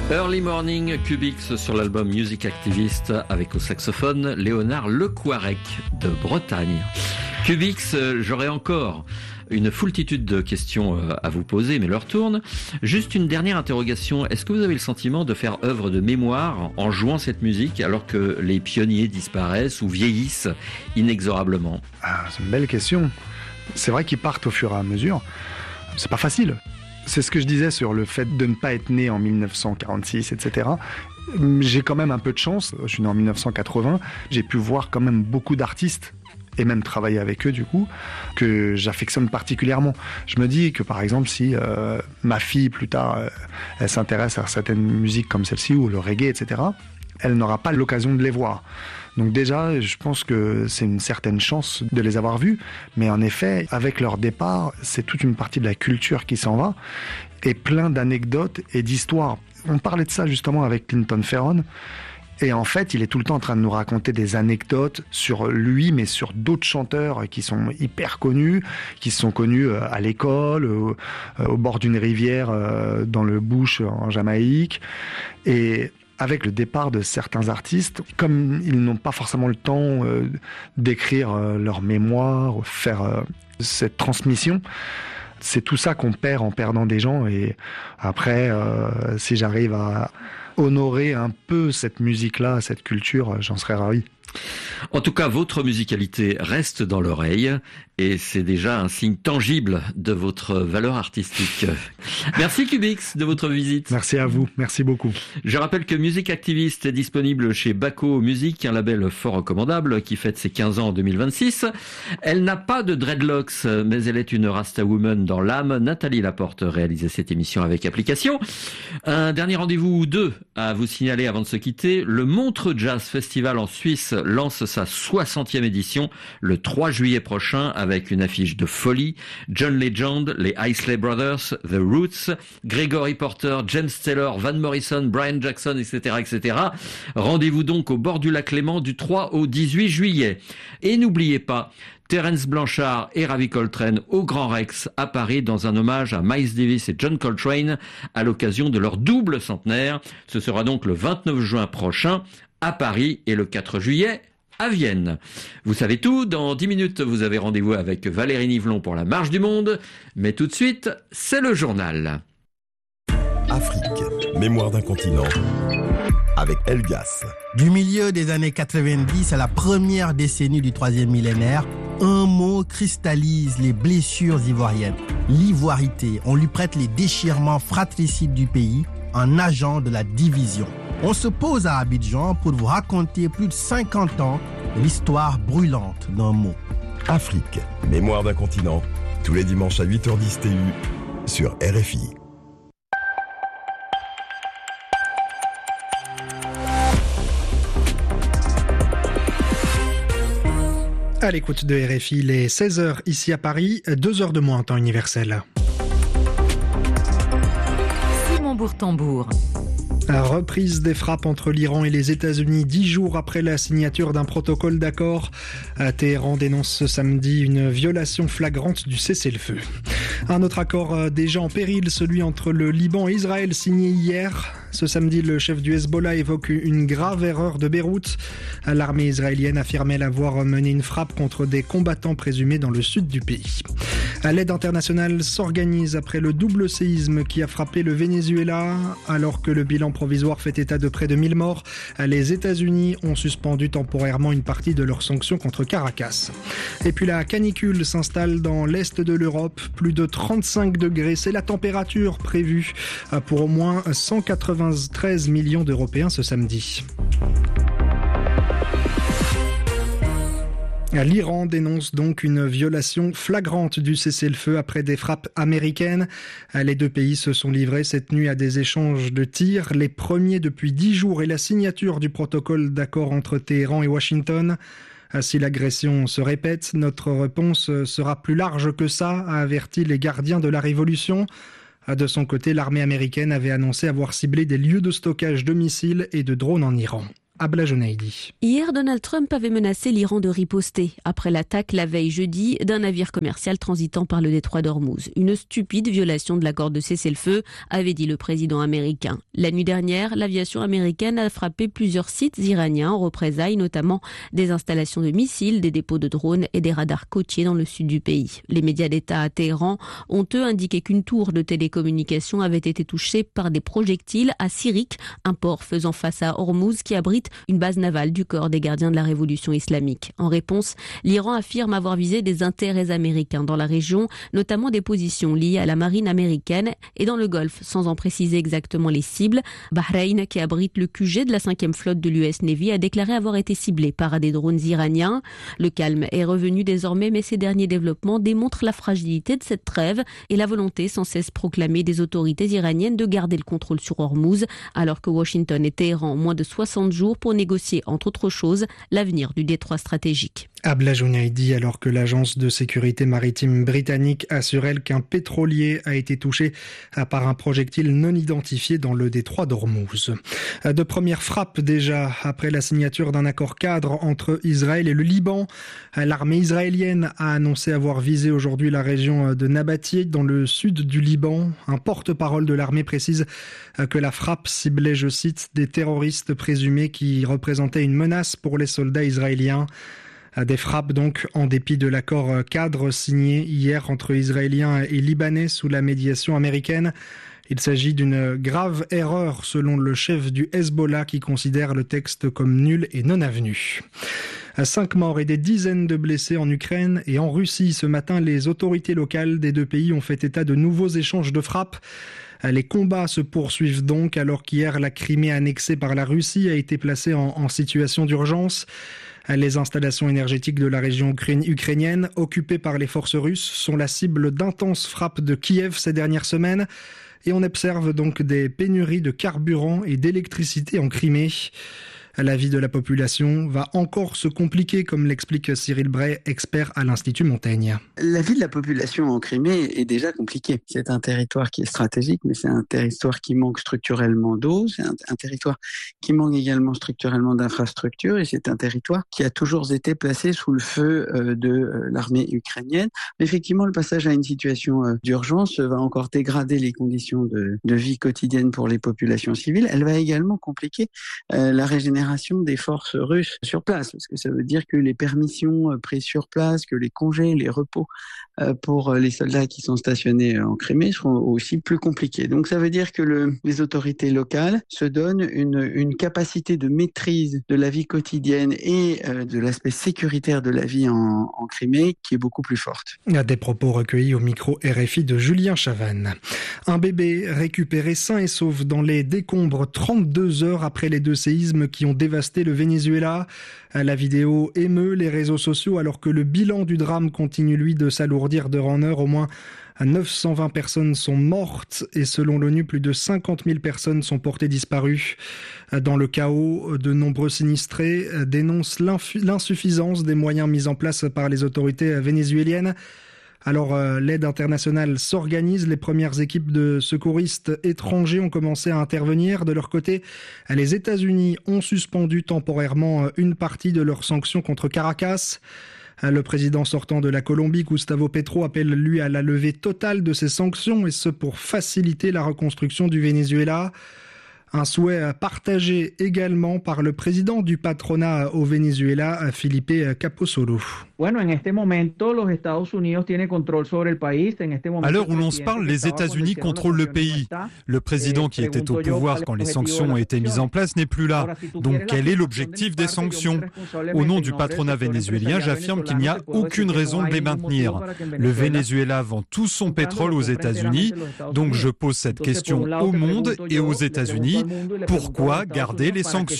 Early Morning, Cubix sur l'album Music Activist avec au saxophone Léonard Lecouarec de Bretagne. Cubix, j'aurais encore une foultitude de questions à vous poser, mais l'heure tourne. Juste une dernière interrogation. Est-ce que vous avez le sentiment de faire œuvre de mémoire en jouant cette musique alors que les pionniers disparaissent ou vieillissent inexorablement ? C'est une belle question. C'est vrai qu'ils partent au fur et à mesure. C'est pas facile. C'est ce que je disais sur le fait de ne pas être né en 1946, etc. J'ai quand même un peu de chance. Je suis né en 1980. J'ai pu voir quand même beaucoup d'artistes et même travailler avec eux du coup, que j'affectionne particulièrement. Je me dis que par exemple si ma fille plus tard elle s'intéresse à certaines musiques comme celle-ci ou le reggae, etc., elle n'aura pas l'occasion de les voir. Donc déjà, je pense que c'est une certaine chance de les avoir vus, mais en effet, avec leur départ, c'est toute une partie de la culture qui s'en va, et plein d'anecdotes et d'histoires. On parlait de ça justement avec Clinton Ferron, et en fait, il est tout le temps en train de nous raconter des anecdotes sur lui, mais sur d'autres chanteurs qui sont hyper connus, qui sont connus à l'école, au bord d'une rivière, dans le bush en Jamaïque, et avec le départ de certains artistes, comme ils n'ont pas forcément le temps d'écrire leur mémoire, faire cette transmission, c'est tout ça qu'on perd en perdant des gens. Et après, si j'arrive à honorer un peu cette musique-là, cette culture, j'en serais ravi. En tout cas, votre musicalité reste dans l'oreille et c'est déjà un signe tangible de votre valeur artistique. Merci Cubix de votre visite. Merci à vous, merci beaucoup. Je rappelle que Music Activist est disponible chez Baco Music, un label fort recommandable qui fête ses 15 ans en 2026. Elle n'a pas de dreadlocks, mais elle est une Rasta Woman dans l'âme. Nathalie Laporte réalisait cette émission avec application. Un dernier rendez-vous ou deux à vous signaler avant de se quitter. Le Montreux Jazz Festival en Suisse lance sa 60e édition le 3 juillet prochain avec une affiche de folie. John Legend, les Isley Brothers, The Roots, Gregory Porter, James Taylor, Van Morrison, Brian Jackson, etc., etc. Rendez-vous donc au bord du lac Léman du 3 au 18 juillet. Et n'oubliez pas, Terence Blanchard et Ravi Coltrane au Grand Rex à Paris dans un hommage à Miles Davis et John Coltrane à l'occasion de leur double centenaire. Ce sera donc le 29 juin prochain à Paris et le 4 juillet à Vienne. Vous savez tout, dans 10 minutes vous avez rendez-vous avec Valérie Nivelon pour la Marche du Monde, mais tout de suite, c'est le journal. Afrique, mémoire d'un continent, avec Elgas. Du milieu des années 90 à la première décennie du troisième millénaire, un mot cristallise les blessures ivoiriennes. L'ivoirité. On lui prête les déchirements fratricides du pays, un agent de la division. On se pose à Abidjan pour vous raconter plus de 50 ans de l'histoire brûlante d'un mot. Afrique, mémoire d'un continent, tous les dimanches à 8h10 TU sur RFI. À l'écoute de RFI, il est 16h ici à Paris, 2h de moins en temps universel. Simon Bourtambour. Reprise des frappes entre l'Iran et les États-Unis 10 jours après la signature d'un protocole d'accord. Téhéran dénonce ce samedi une violation flagrante du cessez-le-feu. Un autre accord déjà en péril, celui entre le Liban et Israël signé hier. Ce samedi, le chef du Hezbollah évoque une grave erreur de Beyrouth. L'armée israélienne affirmait l'avoir mené une frappe contre des combattants présumés dans le sud du pays. L'aide internationale s'organise après le double séisme qui a frappé le Venezuela. Alors que le bilan provisoire fait état de près de 1000 morts, les États-Unis ont suspendu temporairement une partie de leurs sanctions contre Caracas. Et puis la canicule s'installe dans l'est de l'Europe. Plus de 35 degrés, c'est la température prévue pour au moins 193 millions d'Européens ce samedi. L'Iran dénonce donc une violation flagrante du cessez-le-feu après des frappes américaines. Les deux pays se sont livrés cette nuit à des échanges de tirs, les premiers depuis 10 jours et la signature du protocole d'accord entre Téhéran et Washington. Si l'agression se répète, notre réponse sera plus large que ça, a averti les gardiens de la révolution. De son côté, l'armée américaine avait annoncé avoir ciblé des lieux de stockage de missiles et de drones en Iran. Abla Jonaidi. Hier, Donald Trump avait menacé l'Iran de riposter après l'attaque la veille jeudi d'un navire commercial transitant par le détroit d'Ormuz. Une stupide violation de l'accord de cessez-le-feu, avait dit le président américain. La nuit dernière, l'aviation américaine a frappé plusieurs sites iraniens en représailles, notamment des installations de missiles, des dépôts de drones et des radars côtiers dans le sud du pays. Les médias d'État à Téhéran ont eux indiqué qu'une tour de télécommunication avait été touchée par des projectiles à Sirik, un port faisant face à Ormuz qui abrite une base navale du corps des gardiens de la révolution islamique. En réponse, l'Iran affirme avoir visé des intérêts américains dans la région, notamment des positions liées à la marine américaine et dans le Golfe, sans en préciser exactement les cibles. Bahreïn, qui abrite le QG de la 5e flotte de l'US Navy, a déclaré avoir été ciblé par des drones iraniens. Le calme est revenu désormais, mais ces derniers développements démontrent la fragilité de cette trêve et la volonté sans cesse proclamée des autorités iraniennes de garder le contrôle sur Ormuz, alors que Washington et Téhéran ont moins de 60 jours pour négocier, entre autres choses, l'avenir du détroit stratégique. Abla Jonaidi, alors que l'agence de sécurité maritime britannique assure elle qu'un pétrolier a été touché par un projectile non identifié dans le détroit d'Ormuz. De premières frappes déjà après la signature d'un accord cadre entre Israël et le Liban. L'armée israélienne a annoncé avoir visé aujourd'hui la région de Nabatieh dans le sud du Liban. Un porte-parole de l'armée précise que la frappe ciblait, je cite, des terroristes présumés qui représentaient une menace pour les soldats israéliens. Des frappes donc en dépit de l'accord cadre signé hier entre Israéliens et Libanais sous la médiation américaine. Il s'agit d'une grave erreur selon le chef du Hezbollah qui considère le texte comme nul et non avenu. 5 morts et des dizaines de blessés en Ukraine et en Russie. Ce matin, les autorités locales des deux pays ont fait état de nouveaux échanges de frappes. Les combats se poursuivent donc alors qu'hier la Crimée annexée par la Russie a été placée en situation d'urgence. Les installations énergétiques de la région ukrainienne, occupées par les forces russes, sont la cible d'intenses frappes de Kiev ces dernières semaines. Et on observe donc des pénuries de carburant et d'électricité en Crimée. La vie de la population va encore se compliquer, comme l'explique Cyril Bray, expert à l'Institut Montaigne. La vie de la population en Crimée est déjà compliquée. C'est un territoire qui est stratégique, mais c'est un territoire qui manque structurellement d'eau, c'est un territoire qui manque également structurellement d'infrastructures, et c'est un territoire qui a toujours été placé sous le feu de l'armée ukrainienne. Mais effectivement, le passage à une situation d'urgence va encore dégrader les conditions de vie quotidienne pour les populations civiles. Elle va également compliquer la régénération des forces russes sur place, parce que ça veut dire que les permissions prises sur place, que les congés, les repos pour les soldats qui sont stationnés en Crimée seront aussi plus compliqués. Donc ça veut dire que les autorités locales se donnent une capacité de maîtrise de la vie quotidienne et de l'aspect sécuritaire de la vie en Crimée qui est beaucoup plus forte. Des propos recueillis au micro RFI de Julien Chavannes. Un bébé récupéré sain et sauf dans les décombres 32 heures après les 2 séismes qui ont dévasté le Venezuela. La vidéo émeut les réseaux sociaux alors que le bilan du drame continue lui de s'alourdir d'heure en heure. Au moins 920 personnes sont mortes et selon l'ONU, plus de 50 000 personnes sont portées disparues. Dans le chaos, de nombreux sinistrés dénoncent l'insuffisance des moyens mis en place par les autorités vénézuéliennes. Alors, l'aide internationale s'organise. Les premières équipes de secouristes étrangers ont commencé à intervenir. De leur côté, les États-Unis ont suspendu temporairement une partie de leurs sanctions contre Caracas. Le président sortant de la Colombie, Gustavo Petro, appelle lui à la levée totale de ces sanctions, et ce pour faciliter la reconstruction du Venezuela. Un souhait partagé également par le président du patronat au Venezuela, Felipe Capusolo. À l'heure où l'on se parle, les États-Unis contrôlent le pays. Le président qui était au pouvoir quand les sanctions ont été mises en place n'est plus là. Donc quel est l'objectif des sanctions ? Au nom du patronat vénézuélien, j'affirme qu'il n'y a aucune raison de les maintenir. Le Venezuela vend tout son pétrole aux États-Unis. Donc je pose cette question au monde et aux États-Unis. Pourquoi garder les sanctions ?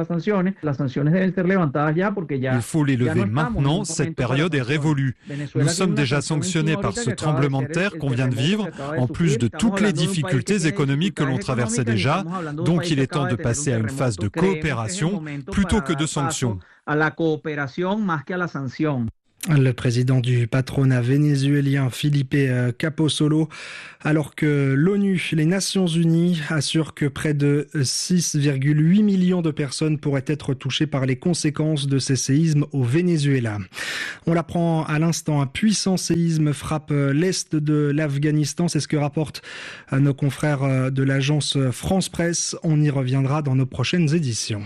Il faut les lever maintenant, cette période est révolue. Nous sommes déjà sanctionnés par ce tremblement de terre qu'on vient de vivre, en plus de toutes les difficultés économiques que l'on traversait déjà. Donc il est temps de passer à une phase de coopération plutôt que de sanctions. Le président du patronat vénézuélien Felipe Caposolo, alors que l'ONU, les Nations Unies, assurent que près de 6,8 millions de personnes pourraient être touchées par les conséquences de ces séismes au Venezuela. On l'apprend à l'instant, un puissant séisme frappe l'est de l'Afghanistan, c'est ce que rapportent nos confrères de l'agence France Presse. On y reviendra dans nos prochaines éditions.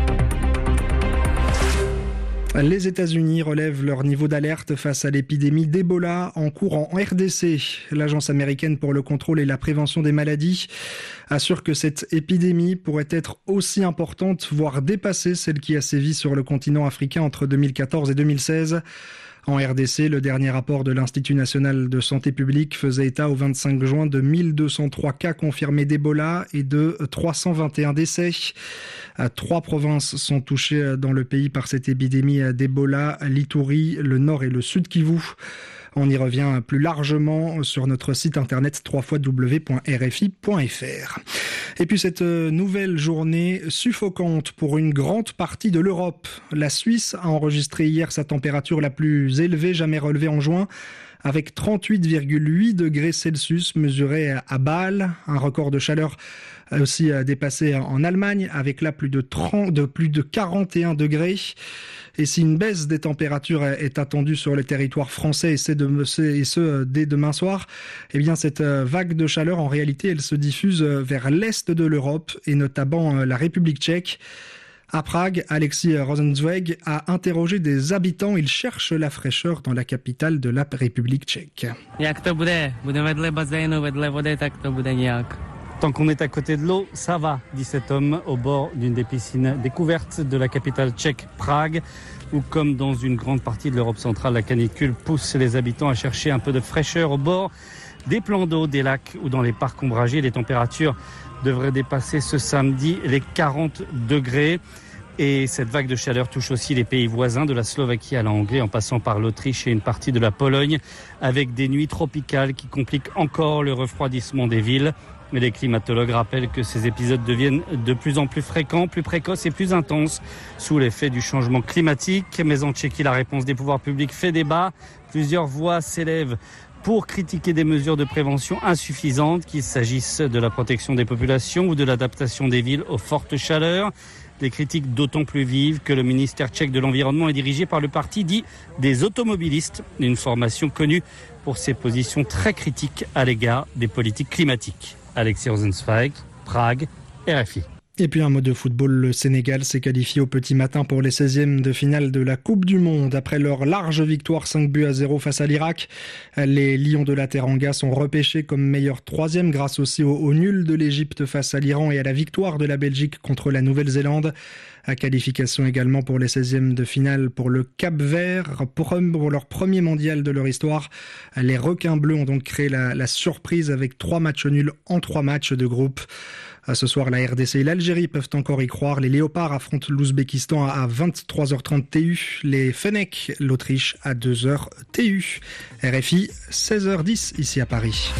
Les États-Unis relèvent leur niveau d'alerte face à l'épidémie d'Ebola en cours en RDC. L'Agence américaine pour le contrôle et la prévention des maladies assure que cette épidémie pourrait être aussi importante, voire dépasser celle qui a sévi sur le continent africain entre 2014 et 2016. En RDC, le dernier rapport de l'Institut national de santé publique faisait état au 25 juin de 1203 cas confirmés d'Ebola et de 321 décès. 3 provinces sont touchées dans le pays par cette épidémie d'Ebola, l'Ituri, le Nord et le Sud Kivu. On y revient plus largement sur notre site internet www.rfi.fr. Et puis cette nouvelle journée suffocante pour une grande partie de l'Europe. La Suisse a enregistré hier sa température la plus élevée jamais relevée en juin, avec 38,8 degrés Celsius mesurés à Bâle, un record de chaleur aussi dépassé en Allemagne, avec là plus de 41 degrés. Et si une baisse des températures est attendue sur le territoire français, et ce dès demain soir, eh bien cette vague de chaleur, en réalité, elle se diffuse vers l'est de l'Europe, et notamment la République tchèque. À Prague, Alexis Rosenzweig a interrogé des habitants. Ils cherchent la fraîcheur dans la capitale de la République tchèque. Tant qu'on est à côté de l'eau, ça va, dit cet homme au bord d'une des piscines découvertes de la capitale tchèque, Prague, où comme dans une grande partie de l'Europe centrale, la canicule pousse les habitants à chercher un peu de fraîcheur au bord des plans d'eau, des lacs ou dans les parcs ombragés. Les températures devraient dépasser ce samedi les 40 degrés. Et cette vague de chaleur touche aussi les pays voisins, de la Slovaquie à la Hongrie, en passant par l'Autriche et une partie de la Pologne, avec des nuits tropicales qui compliquent encore le refroidissement des villes. Mais les climatologues rappellent que ces épisodes deviennent de plus en plus fréquents, plus précoces et plus intenses sous l'effet du changement climatique. Mais en Tchéquie, la réponse des pouvoirs publics fait débat. Plusieurs voix s'élèvent pour critiquer des mesures de prévention insuffisantes, qu'il s'agisse de la protection des populations ou de l'adaptation des villes aux fortes chaleurs. Des critiques d'autant plus vives que le ministère tchèque de l'Environnement est dirigé par le parti dit des automobilistes, une formation connue pour ses positions très critiques à l'égard des politiques climatiques. Alexis Rosenzweig, Prague, RFI. Et puis un mot de football, le Sénégal s'est qualifié au petit matin pour les 16e de finale de la Coupe du Monde. Après leur large victoire 5-0 face à l'Irak, les Lions de la Teranga sont repêchés comme meilleur 3e grâce aussi au nul de l'Égypte face à l'Iran et à la victoire de la Belgique contre la Nouvelle-Zélande. À qualification également pour les 16e de finale pour le Cap-Vert. Pour leur premier mondial de leur histoire, les requins bleus ont donc créé la surprise avec 3 matchs nuls en 3 matchs de groupe. Ce soir, la RDC et l'Algérie peuvent encore y croire. Les Léopards affrontent l'Ouzbékistan à 23h30 TU. Les Fennecs, l'Autriche à 2h TU. RFI, 16h10 ici à Paris.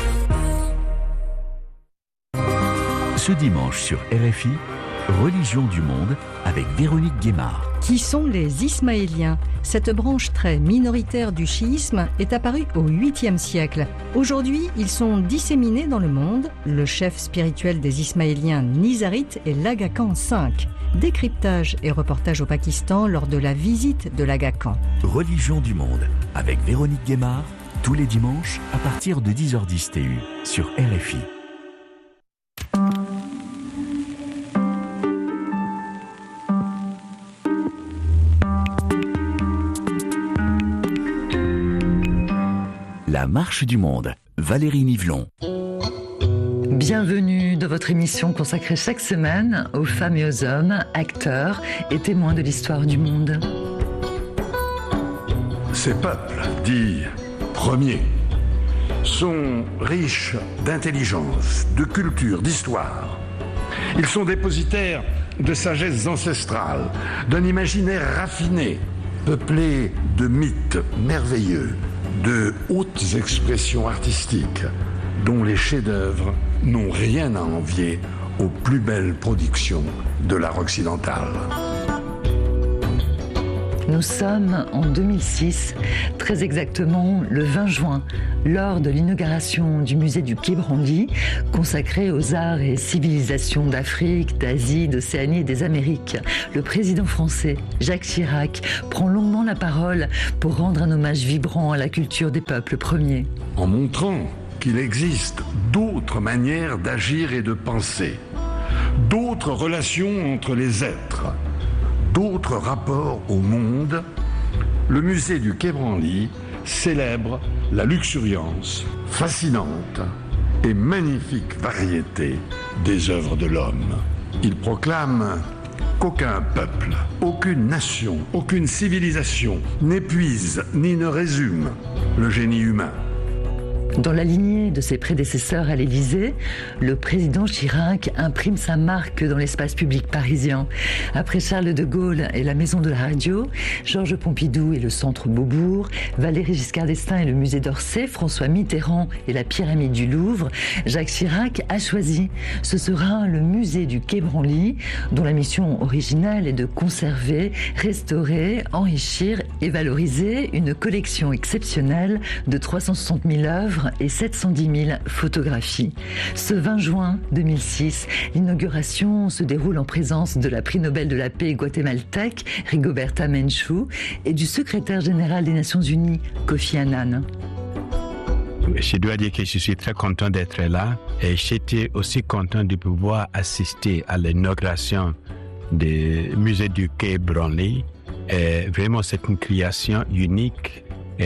Ce dimanche sur RFI, Religion du monde avec Véronique Guémard. Qui sont les Ismaéliens ? Cette branche très minoritaire du chiisme est apparue au 8e siècle. Aujourd'hui, ils sont disséminés dans le monde. Le chef spirituel des Ismaéliens nizarites est l'Aga Khan V. Décryptage et reportage au Pakistan lors de la visite de l'Aga Khan. Religion du monde avec Véronique Guémard, tous les dimanches à partir de 10h10 TU sur RFI. La marche du monde, Valérie Nivelon. Bienvenue dans votre émission consacrée chaque semaine aux femmes et aux hommes, acteurs et témoins de l'histoire du monde. Ces peuples, dits premiers, sont riches d'intelligence, de culture, d'histoire. Ils sont dépositaires de sagesse ancestrale, d'un imaginaire raffiné, peuplé de mythes merveilleux, de hautes expressions artistiques dont les chefs-d'œuvre n'ont rien à envier aux plus belles productions de l'art occidental. Nous sommes en 2006, très exactement le 20 juin, lors de l'inauguration du musée du Quai Branly, consacré aux arts et civilisations d'Afrique, d'Asie, d'Océanie et des Amériques. Le président français, Jacques Chirac, prend longuement la parole pour rendre un hommage vibrant à la culture des peuples premiers. En montrant qu'il existe d'autres manières d'agir et de penser, d'autres relations entre les êtres, d'autres rapports au monde, le musée du Quai Branly célèbre la luxuriance fascinante et magnifique variété des œuvres de l'homme. Il proclame qu'aucun peuple, aucune nation, aucune civilisation n'épuise ni ne résume le génie humain. Dans la lignée de ses prédécesseurs à l'Élysée, le président Chirac imprime sa marque dans l'espace public parisien. Après Charles de Gaulle et la Maison de la Radio, Georges Pompidou et le Centre Beaubourg, Valéry Giscard d'Estaing et le Musée d'Orsay, François Mitterrand et la Pyramide du Louvre, Jacques Chirac a choisi. Ce sera le musée du Quai Branly, dont la mission originelle est de conserver, restaurer, enrichir et valoriser une collection exceptionnelle de 360 000 œuvres et 710 000 photographies. Ce 20 juin 2006, l'inauguration se déroule en présence de la prix Nobel de la paix guatémaltèque Rigoberta Menchú et du secrétaire général des Nations Unies, Kofi Annan. Je dois dire que je suis très content d'être là et j'étais aussi content de pouvoir assister à l'inauguration du musée du Quai Branly. Et vraiment, c'est une création unique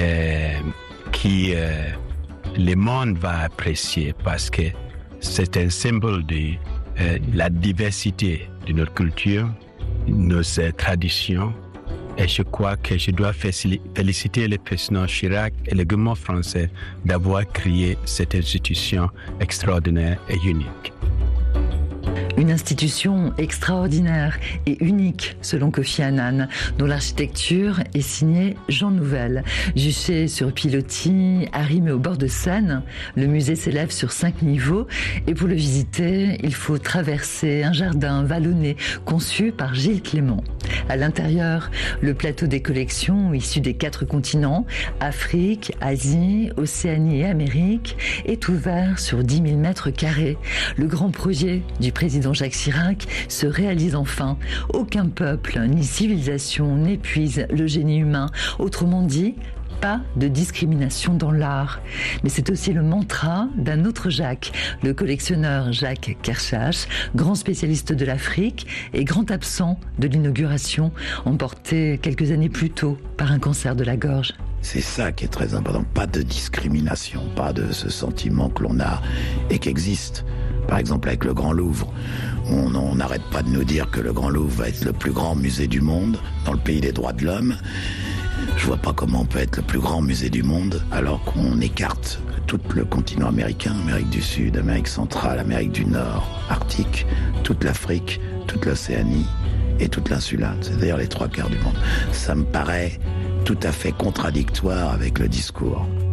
qui le monde va apprécier parce que c'est un symbole de la diversité de notre culture, nos traditions. Et je crois que je dois féliciter le président Chirac et le gouvernement français d'avoir créé cette institution extraordinaire et unique. Une institution extraordinaire et unique, selon Kofi Annan, dont l'architecture est signée Jean Nouvel. Juché sur pilotis, arrimé au bord de Seine, le musée s'élève sur 5 niveaux et pour le visiter, il faut traverser un jardin vallonné conçu par Gilles Clément. À l'intérieur, le plateau des collections issues des 4 continents, Afrique, Asie, Océanie et Amérique, est ouvert sur 10 000 mètres carrés. Le grand projet du président Jacques Chirac se réalise enfin. Aucun peuple ni civilisation n'épuise le génie humain. Autrement dit, pas de discrimination dans l'art. Mais c'est aussi le mantra d'un autre Jacques, le collectionneur Jacques Kershach, grand spécialiste de l'Afrique et grand absent de l'inauguration, emporté quelques années plus tôt par un cancer de la gorge. C'est ça qui est très important, pas de discrimination, pas de ce sentiment que l'on a et qui existe. Par exemple avec le Grand Louvre, on n'arrête pas de nous dire que le Grand Louvre va être le plus grand musée du monde dans le pays des droits de l'homme. Je vois pas comment on peut être le plus grand musée du monde alors qu'on écarte tout le continent américain, Amérique du Sud, Amérique centrale, Amérique du Nord, Arctique, toute l'Afrique, toute l'Océanie et toute l'insulade, c'est-à-dire les 3/4 du monde. Ça me paraît tout à fait contradictoire avec le discours